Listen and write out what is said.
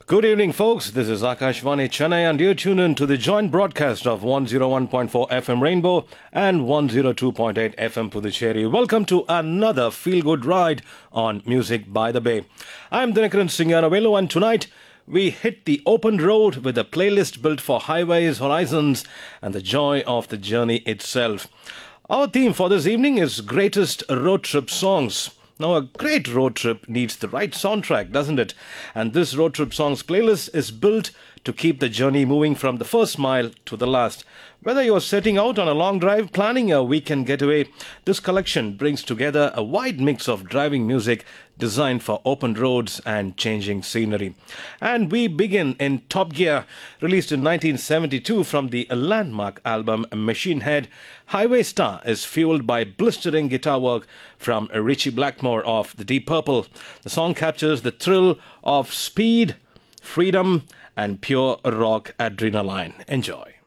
Good evening, folks. This is Akashvani Chennai, and you're tuned in to the joint broadcast of 101.4 FM Rainbow and 102.8 FM Puducherry. Welcome to another feel-good ride on Music by the Bay. I'm Dinakaran Singhanavelu, and tonight we hit the open road with a playlist built for highways, horizons, and the joy of the journey itself. Our theme for this evening is Greatest Road Trip Songs. Now, a great road trip needs the right soundtrack, doesn't it? And this road trip songs playlist is built to keep the journey moving from the first mile to the last. Whether you're setting out on a long drive, planning a weekend getaway, this collection brings together a wide mix of driving music designed for open roads and changing scenery. And we begin in Top Gear, released in 1972 from the landmark album Machine Head. Highway Star is fueled by blistering guitar work from Ritchie Blackmore of the Deep Purple. The song captures the thrill of speed, freedom, and pure rock adrenaline. Enjoy.